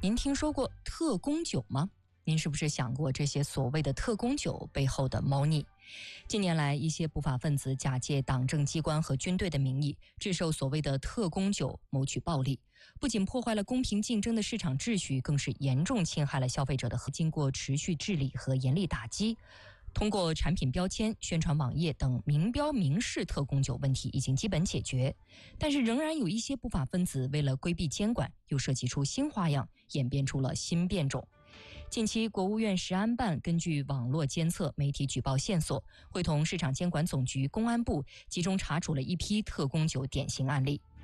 您听说过特供酒吗？您是不是想过这些所谓的特供酒背后的猫腻？近年来，一些不法分子假借党政机关和军队的名义，制售所谓的特供酒，谋取暴利，不仅破坏了公平竞争的市场秩序，更是严重侵害了消费者的。经过持续治理和严厉打击，通过产品标签、宣传网页等明标明示特供酒问题已经基本解决，但是仍然有一些不法分子为了规避监管，又设计出新花样，演变出了新变种。近期，国务院食安办根据网络监测、媒体举报线索，会同市场监管总局、公安部集中查处了一批特供酒典型案例。